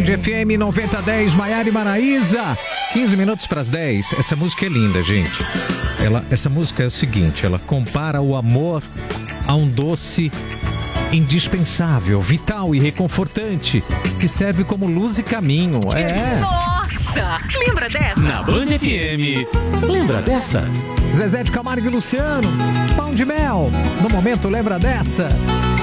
FM 9010, Maiara e Maraísa. 15 minutos para as 10. Essa música é linda, gente. Essa música é o seguinte, ela compara o amor a um doce indispensável, vital e reconfortante, que serve como luz e caminho. Nossa! Lembra dessa? Na Band FM. Lembra dessa? Zezé de Camargo e Luciano, Pão de Mel. No momento, lembra dessa?